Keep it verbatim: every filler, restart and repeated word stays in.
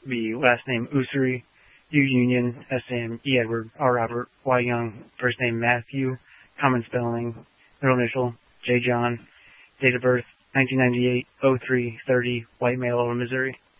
be last name Ussery, U Union, S Sam, E Edward, R Robert, Y Young, first name Matthew, common spelling, middle initial, J John, date of birth nineteen ninety-eight, oh three thirty, white male, Missouri.